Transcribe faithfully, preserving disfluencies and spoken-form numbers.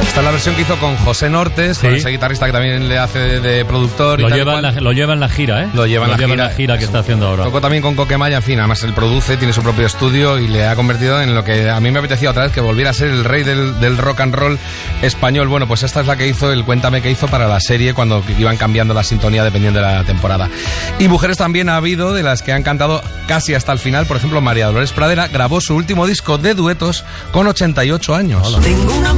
Esta es la versión que hizo con José Nortes, sí. con ese guitarrista que también le hace de, de productor. Lo, y tal lleva en la, lo lleva en la gira, ¿eh? Lo lleva en, lo la, lleva gira. en la gira que está haciendo ahora. Tocó también con Coquemaya, en fin, además él produce, tiene su propio estudio y le ha convertido en lo que a mí me apetecía otra vez, que volviera a ser el rey del, del rock and roll español. Bueno, pues esta es la que hizo, el Cuéntame que hizo para la serie cuando iban cambiando la sintonía dependiendo de la temporada. Y mujeres también ha habido, de las que han cantado casi hasta el final. Por ejemplo, María Dolores Pradera grabó su último disco de duetos con ochenta y ocho años. Tengo una